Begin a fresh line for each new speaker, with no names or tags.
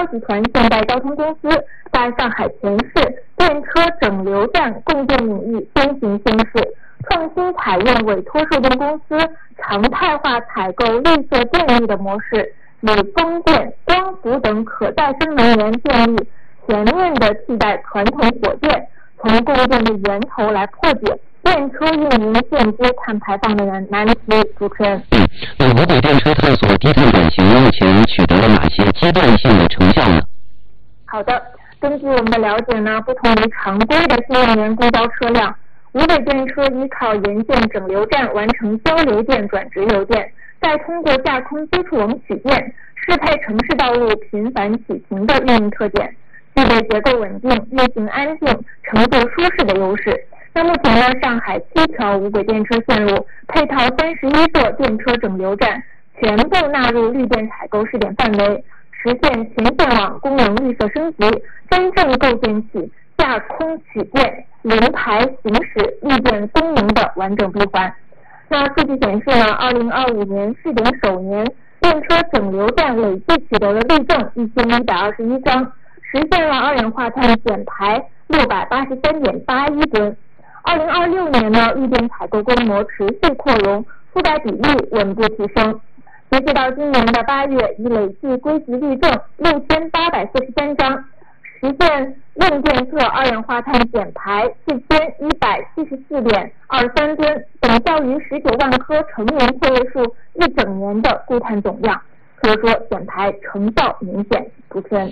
交集团现代交通公司在上海全市电车整流站共建领域先行先试，创新采用委托受电公司常态化采购绿色电力的模式，以风电、光伏等可再生能源电力全面的替代传统火电，从供电的源头来破解电车运营间接碳排放的难题。主持人，
无轨电车探索低碳转型目前取得了哪些阶段性的成效呢？
好的，根据我们的了解呢，不同于常规的新能源公交车辆，无轨电车依靠沿线整流站完成交流电转直流电，再通过架空接触网取电，适配城市道路频繁起停的运营特点，具备结构稳定、运行安静、乘坐舒适的优势。那目前呢，上海7条无轨电车线路配套31座电车整流站，全部纳入绿电采购试点范围，实现全线网功能绿色升级，真正构建起架空取电、零排行驶绿电功能的完整闭环。那数据显示呢，2025年试点首年，电车整流站累计取得了绿证1121张，实现了二氧化碳减排683.81吨。2026年呢，绿电采购规模持续扩容，覆盖比例稳步提升。截止到今年的8月，已累计归集绿证6843张，实现用电侧二氧化碳减排4174.23吨，等效于19万颗成年错位数一整年的固碳总量，可以说减排成效明显。主持人。